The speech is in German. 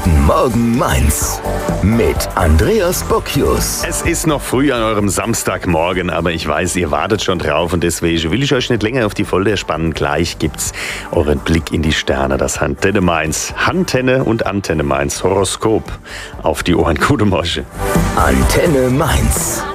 Guten Morgen Mainz mit Andreas Bocchius. Es ist noch früh an eurem Samstagmorgen, aber ich weiß, ihr wartet schon drauf und deswegen will ich euch nicht länger auf die Folter spannen. Gleich gibt's euren Blick in die Sterne, das Antenne Mainz. Handtenne und Antenne Mainz, Horoskop auf die Ohren. Gute Morgen. Antenne Mainz.